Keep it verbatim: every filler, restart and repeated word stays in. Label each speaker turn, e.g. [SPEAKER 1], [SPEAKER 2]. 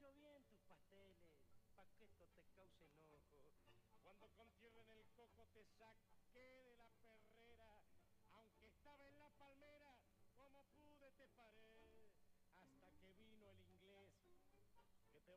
[SPEAKER 1] hecho bien tus pasteles, pa' que esto te cause enojo.